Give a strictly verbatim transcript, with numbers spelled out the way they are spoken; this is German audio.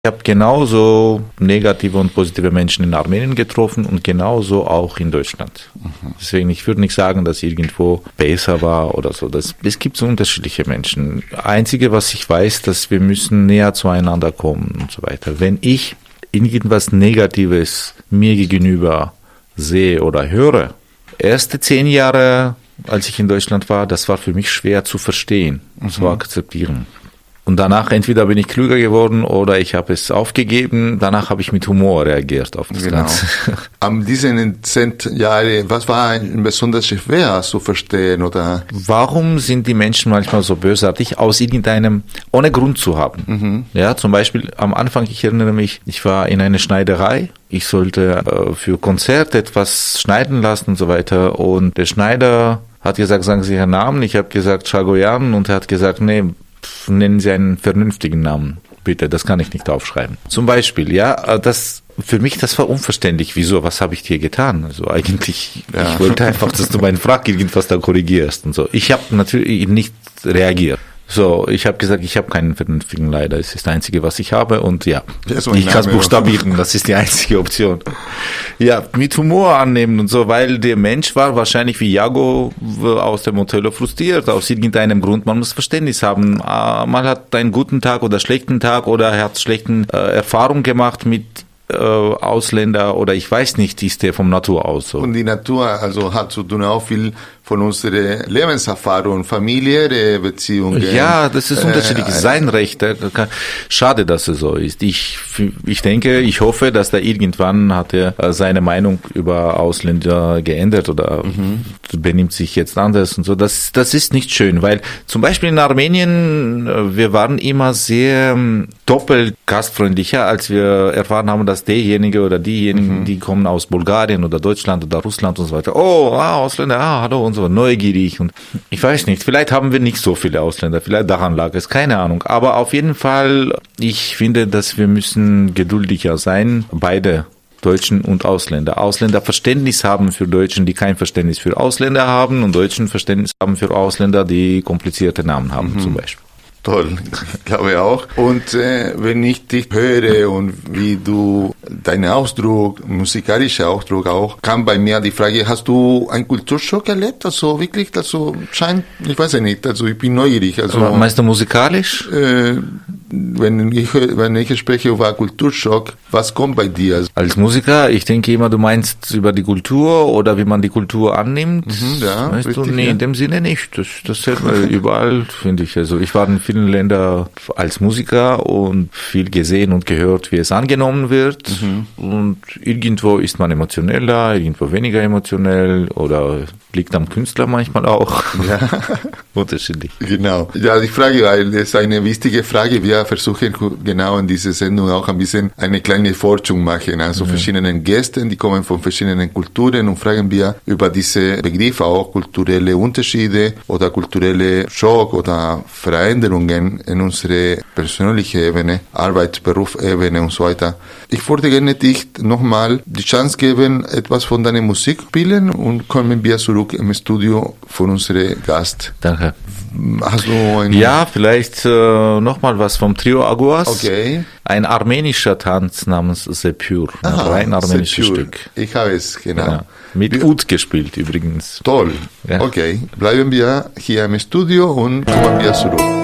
Ich habe genauso negative und positive Menschen in Armenien getroffen und genauso auch in Deutschland. Mhm. Deswegen, ich würde nicht sagen, dass irgendwo besser war oder so. Das, es gibt so unterschiedliche Menschen. Einzige, was ich weiß, dass wir müssen näher zueinander kommen und so weiter. Wenn ich irgendwas Negatives mir gegenüber sehe oder höre, erste zehn Jahre, als ich in Deutschland war, das war für mich schwer zu verstehen und mhm. zu akzeptieren. Und danach entweder bin ich klüger geworden oder ich habe es aufgegeben. Danach habe ich mit Humor reagiert auf das genau. Ganze. An diesen zehn Jahren, was war besonders schwer zu verstehen? Oder? Warum sind die Menschen manchmal so bösartig, aus irgendeinem, ohne Grund zu haben? Mhm. Ja, zum Beispiel am Anfang, ich erinnere mich, ich war in einer Schneiderei. Ich sollte äh, für Konzert etwas schneiden lassen und so weiter. Und der Schneider hat gesagt, sagen Sie Ihren Namen. Ich habe gesagt, Chagoyan. Und er hat gesagt, nee, nennen Sie einen vernünftigen Namen, bitte, das kann ich nicht aufschreiben. Zum Beispiel, ja, das, für mich, das war unverständlich. Wieso, was habe ich dir getan? Also eigentlich, ja. Ich wollte einfach, dass du meinen Frag irgendwas da korrigierst und so. Ich habe natürlich nicht reagiert. So, ich habe gesagt, ich habe keinen vernünftigen leider. Es ist das Einzige, was ich habe und ja, ja so ich kann es buchstabieren, das ist die einzige Option. Ja, mit Humor annehmen und so, weil der Mensch war wahrscheinlich wie Jago aus dem Othello frustriert, aus irgendeinem Grund. Man muss Verständnis haben. Man hat einen guten Tag oder schlechten Tag oder er hat schlechten äh, Erfahrungen gemacht mit äh, Ausländer oder ich weiß nicht, ist der vom Natur aus so. Und die Natur also hat zu tun auch viel von unserer Lebenserfahrung, familiäre Beziehungen. Ja, das ist unterschiedlich. Äh, Sein Recht. Schade, dass es so ist. Ich, ich denke, ich hoffe, dass da irgendwann hat er seine Meinung über Ausländer geändert oder mhm. benimmt sich jetzt anders und so. Das, das ist nicht schön, weil zum Beispiel in Armenien, wir waren immer sehr doppelt gastfreundlicher, als wir erfahren haben, dass derjenige oder diejenigen, mhm. die kommen aus Bulgarien oder Deutschland oder Russland und so weiter. Oh, ah, Ausländer, ah, hallo und so. Neugierig und ich weiß nicht, vielleicht haben wir nicht so viele Ausländer, vielleicht daran lag es, keine Ahnung, aber auf jeden Fall, ich finde, dass wir müssen geduldiger sein, beide Deutschen und Ausländer. Ausländer Verständnis haben für Deutschen, die kein Verständnis für Ausländer haben und Deutschen Verständnis haben für Ausländer, die komplizierte Namen haben, mhm. zum Beispiel. Toll, glaube auch. Und äh, wenn ich dich höre und wie du deinen Ausdruck, musikalischer Ausdruck auch, kam bei mir die Frage, hast du einen Kulturschock erlebt? Also wirklich, also scheint, ich weiß ja nicht, also ich bin neugierig. Also meinst du musikalisch? Äh, wenn ich, wenn ich spreche über Kulturschock, was kommt bei dir? Als Musiker, ich denke immer, du meinst über die Kultur oder wie man die Kultur annimmt. Mhm, ja, weißt richtig, du, nee, ja. in dem Sinne nicht. Das, das hört man überall, finde ich. Also ich war in vielen Ländern als Musiker und viel gesehen und gehört, wie es angenommen wird. Mhm. Und irgendwo ist man emotioneller, irgendwo weniger emotionell oder liegt am Künstler manchmal auch. Ja. Unterschiedlich. Genau. Ja, die Frage, weil das ist eine wichtige Frage. Wir versuchen genau in dieser Sendung auch ein bisschen eine kleine Forschung machen. Also ja. verschiedenen Gästen, die kommen von verschiedenen Kulturen und fragen wir über diese Begriffe auch kulturelle Unterschiede oder kulturelle Schock oder Veränderungen in unsere persönliche Ebene, Arbeit, Berufsebene und so weiter. Ich würde gerne dich nochmal die Chance geben, etwas von deiner Musik spielen und kommen wir zurück im Studio von unserem Gast. Danke. Hast du ein ja, vielleicht äh, nochmal was vom Trio Aguas. Okay. Ein armenischer Tanz namens Sepur. Ein Aha, rein armenisches Sepur. Stück. Ich habe es, genau. Ja. Mit Ud gespielt übrigens. Toll. Ja. Okay, bleiben wir hier im Studio und kommen wir zurück.